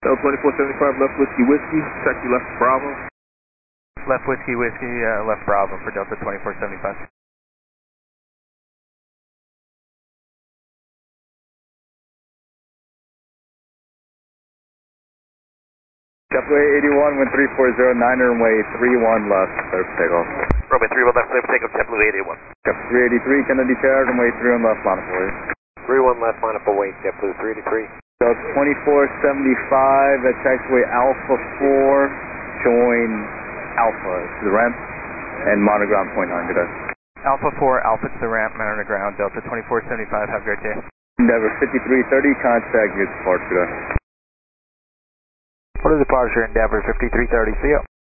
L 2475 left whiskey whiskey, check you left Bravo. Left whiskey whiskey, left Bravo for Delta 2475. JetBlue 81, wind 340, 9 runway 31 left, clear for takeoff. Runway 31 left, clear for takeoff, JetBlue 81. JetBlue 383, Kennedy Tower, runway 31 left, line up away. 31 left, line up away, JetBlue 383. So 2475 at taxiway Alpha 4, join Alpha to the ramp, and monitor ground point 9, good day. Alpha 4, Alpha to the ramp, monitor ground, Delta 2475, have a great day. Endeavor 5330, contact your departure, good day. What is departure, Endeavor 5330, see you.